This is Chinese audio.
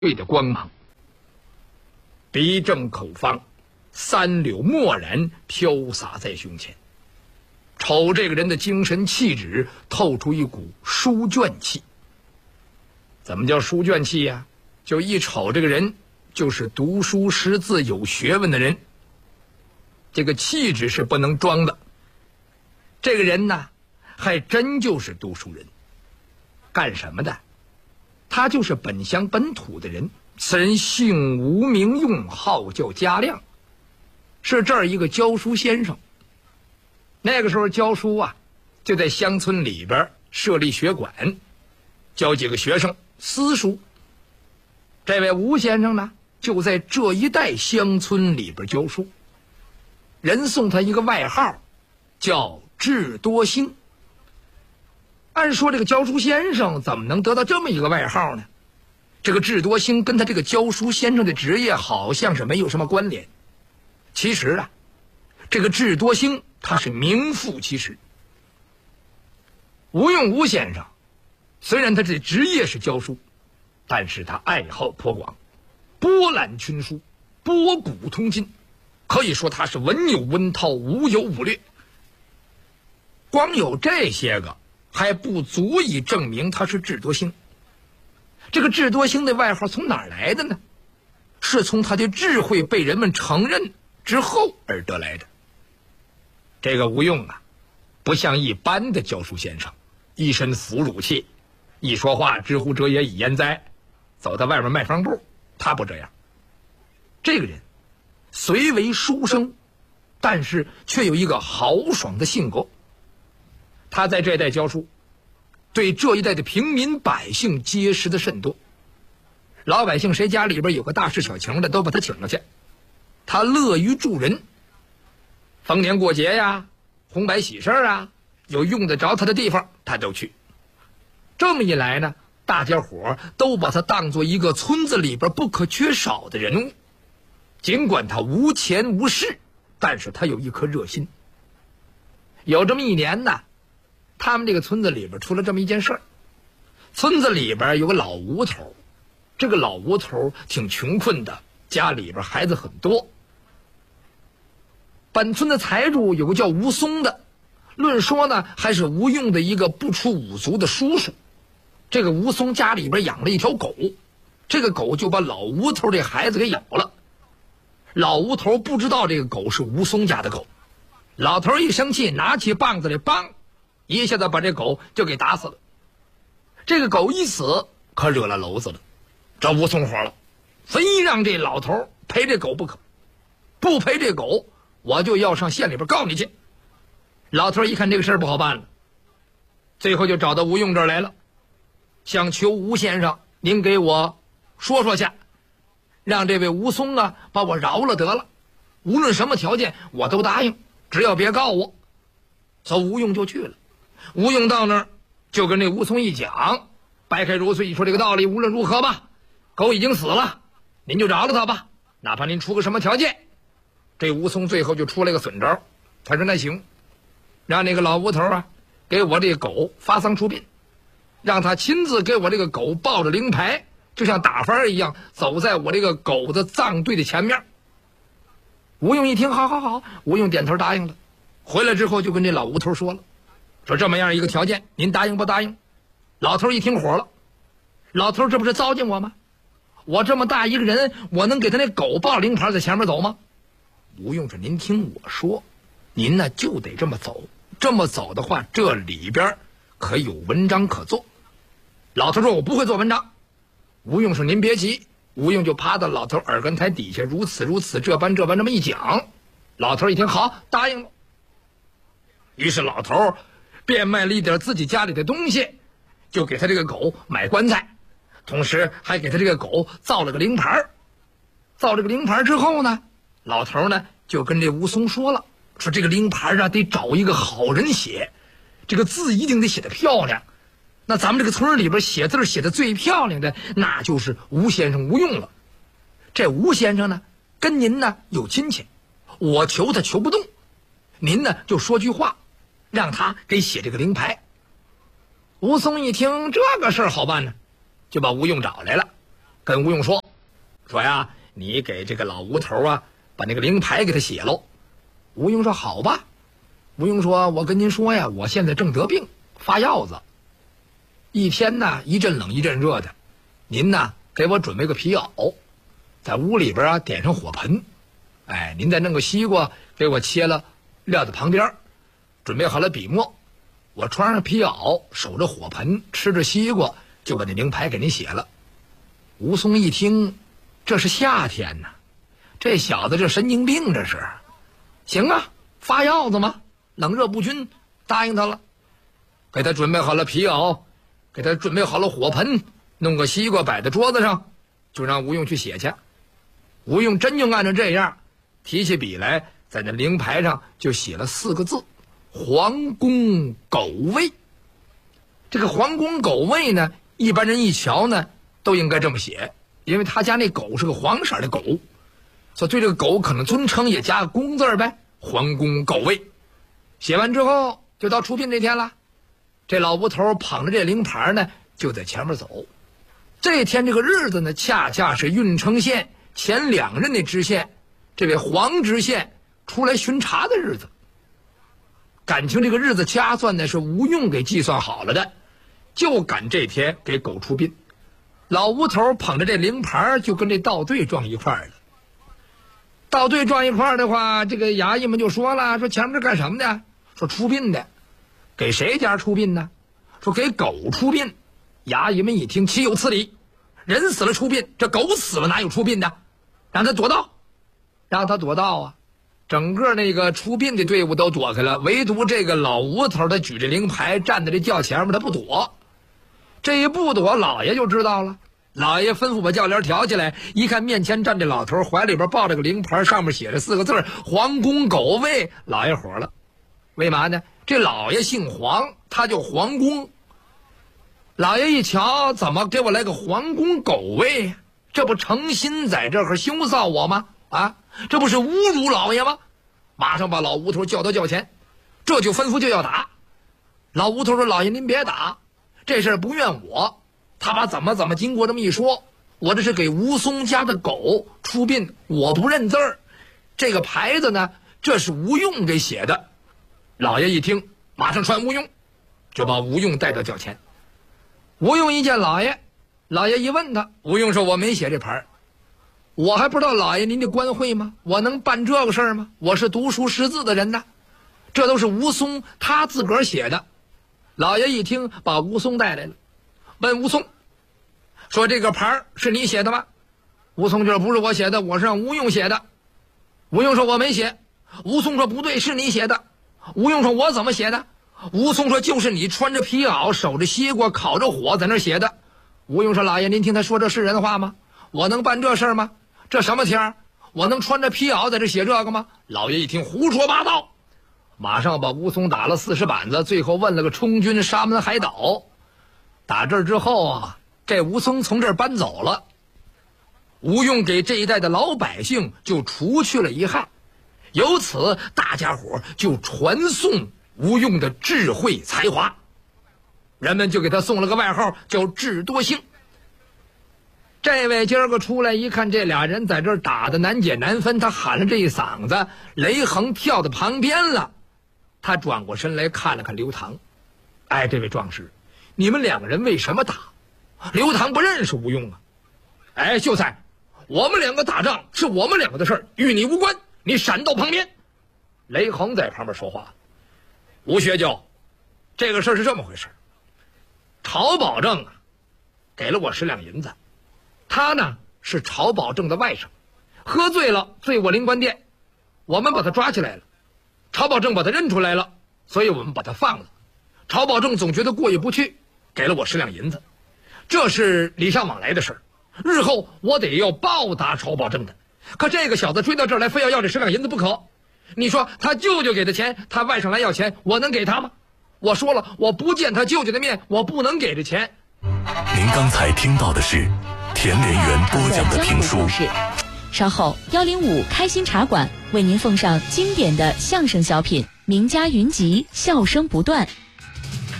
对的光芒，鼻正口方，三绺漠然飘洒在胸前。瞅这个人的精神气质，透出一股书卷气。怎么叫书卷气呀？就一瞅这个人，就是读书识字有学问的人。这个气质是不能装的。这个人呢，还真就是读书人。干什么的？他就是本乡本土的人，此人姓吴名用，号叫家亮，是这儿一个教书先生。那个时候教书啊，就在乡村里边设立学馆，教几个学生私塾。这位吴先生呢，就在这一带乡村里边教书，人送他一个外号，叫智多星。按说这个教书先生怎么能得到这么一个外号呢？这个智多星跟他这个教书先生的职业好像是没有什么关联。其实啊，这个智多星他是名副其实。吴用吴先生虽然他这职业是教书，但是他爱好颇广，博览群书，博古通今，可以说他是文有文韬，武有武略。光有这些个还不足以证明他是智多星。这个智多星的外号从哪儿来的呢？是从他的智慧被人们承认之后而得来的。这个吴用啊，不像一般的教书先生，一身腐乳气，一说话知乎者也已焉哉，走到外面卖方布，他不这样。这个人虽为书生，但是却有一个豪爽的性格。他在这一带教书，对这一带的平民百姓结识的甚多。老百姓谁家里边有个大事小情的，都把他请了去。他乐于助人，逢年过节呀，红白喜事啊，有用得着他的地方他都去。这么一来呢，大家伙都把他当作一个村子里边不可缺少的人物。尽管他无钱无势，但是他有一颗热心。有这么一年呢，他们这个村子里边出了这么一件事儿。村子里边有个老吴头，这个老吴头挺穷困的，家里边孩子很多。本村的财主有个叫吴松的，论说呢还是吴用的一个不出五族的叔叔。这个吴松家里边养了一条狗，这个狗就把老吴头这孩子给咬了。老吴头不知道这个狗是吴松家的狗，老头一生气，拿起棒子来，梆一下子把这狗就给打死了。这个狗一死，可惹了娄子了。这吴松火了，非让这老头赔这狗不可，不赔这狗，我就要上县里边告你去。老头一看这个事儿不好办了，最后就找到吴用这儿来了，想求吴先生您给我说说去，让这位吴松啊把我饶了得了，无论什么条件我都答应，只要别告我。所以吴用就去了。吴用到那儿就跟这吴松一讲，白开如水一说这个道理，无论如何吧，狗已经死了，您就饶了他吧，哪怕您出个什么条件。这吴松最后就出来个损招，他说那行，让那个老吴头啊给我这个狗发丧出殡，让他亲自给我这个狗抱着灵牌，就像打幡一样，走在我这个狗的葬队的前面。吴用一听，好好好，吴用点头答应了。回来之后就跟这老吴头说了，说这么样一个条件，您答应不答应？老头一听火了，老头这不是糟践我吗？我这么大一个人，我能给他那狗抱灵牌在前面走吗？吴用说，您听我说，您呢就得这么走，这么走的话，这里边可有文章可做。老头说，我不会做文章。吴用说，您别急。吴用就趴到老头耳根台底下，如此如此，这般这般这么一讲。老头一听，好，答应了。于是老头变卖了一点自己家里的东西，就给他这个狗买棺材，同时还给他这个狗造了个灵牌。造这个灵牌之后呢，老头呢就跟这吴松说了，说这个灵牌啊得找一个好人写，这个字一定得写得漂亮。那咱们这个村里边写字写得最漂亮的，那就是吴先生吴用了。这吴先生呢跟您呢有亲戚，我求他求不动，您呢就说句话，让他给写这个灵牌。吴松一听这个事儿好办呢，就把吴用找来了， 跟吴用说呀，你给这个老吴头啊把那个灵牌给他写喽。吴用说好吧。吴用说，我跟您说呀，我现在正得病，发药子，一天呢一阵冷一阵热的，您呢给我准备个皮袄，在屋里边啊点上火盆，您再弄个西瓜给我切了撂在旁边，准备好了笔墨，我穿上皮袄，守着火盆，吃着西瓜，就把那灵牌给您写了。吴松一听，这是夏天呢，这小子这神经病，这是。行啊，发药子嘛，冷热不均，答应他了。给他准备好了皮袄，给他准备好了火盆，弄个西瓜摆在桌子上，就让吴用去写去。吴用真就按照这样，提起笔来，在那灵牌上就写了4个字：皇宫狗卫。这个皇宫狗卫呢，一般人一瞧呢都应该这么写，因为他家那狗是个黄色的狗，所以对这个狗可能尊称也加个公字呗，皇宫狗卫。写完之后就到出殡这天了，这老吴头捧着这灵牌呢就在前面走。这天这个日子呢，恰恰是郓城县前2任的知县这位黄知县出来巡查的日子。感情这个日子掐算呢是吴用给计算好了的，就赶这天给狗出殡。老吴头捧着这灵牌就跟这道队撞一块儿了。道队撞一块儿的话，这个衙役们就说了，说前面是干什么的？说出殡的。给谁家出殡呢？说给狗出殡。衙役们一听，岂有此理，人死了出殡，这狗死了哪有出殡的？让他躲道，让他躲道啊！整个那个出殡的队伍都躲开了，唯独这个老吴头他举着灵牌站在这轿前面，他不躲。这一不躲，老爷就知道了。老爷吩咐把轿帘挑起来，一看面前站这老头，怀里边抱着个灵牌，上面写着4个字：皇宫狗卫。老爷火了，为嘛呢？这老爷姓黄，他叫黄公。老爷一瞧，怎么给我来个皇宫狗卫？这不诚心在这儿羞臊我吗？啊，这不是侮辱老爷吗？马上把老吴头叫到轿前，这就吩咐就要打。老吴头说：老爷您别打，这事儿不怨我，他把怎么经过这么一说，我这是给吴松家的狗出殡，我不认字儿。这个牌子呢，这是吴用给写的。老爷一听，马上传吴用，就把吴用带到轿前。吴用一见老爷，老爷一问他，吴用说：我没写这牌，我还不知道老爷您的官会吗？我能办这个事儿吗？我是读书识字的人呢，这都是吴松他自个儿写的。老爷一听，把吴松带来了，问吴松说：这个牌是你写的吗？吴松就说：不是我写的，我是让吴用写的。吴用说：我没写。吴松说：不对，是你写的。吴用说：我怎么写的？吴松说：就是你穿着皮袄，守着西瓜，烤着火，在那写的。吴用说：老爷您听他说这是人话吗？我能办这事儿吗？这什么天儿？我能穿着皮袄在这写这个吗？老爷一听，胡说八道，马上把吴松打了40板子，最后问了个充军沙门海岛。打这儿之后啊，这吴松从这儿搬走了。吴用给这一带的老百姓就除去了一害，由此大家伙就传颂吴用的智慧才华，人们就给他送了个外号叫智多星。这位今儿个出来一看，这俩人在这儿打得难解难分，他喊了这一嗓子，雷横跳到旁边了。他转过身来看了看刘唐，这位壮士，你们2个人为什么打？刘唐不认识吴用啊。秀才，我们2个打仗是我们2个的事儿，与你无关，你闪到旁边。雷横在旁边说话：吴学究，这个事儿是这么回事，曹保正啊给了我10两银子，他呢是曹保正的外甥，喝醉了醉卧灵官殿，我们把他抓起来了，曹保正把他认出来了，所以我们把他放了。曹保正总觉得过意不去，给了我10两银子，这是礼尚往来的事儿，日后我得要报答曹保正的。可这个小子追到这儿来，非要这10两银子不可。你说他舅舅给的钱，他外甥来要钱，我能给他吗？我说了，我不见他舅舅的面，我不能给这钱。 您刚才听到的是田连元播讲的评书。 稍后105开心茶馆为您奉上经典的相声小品《名家云集》，笑声不断。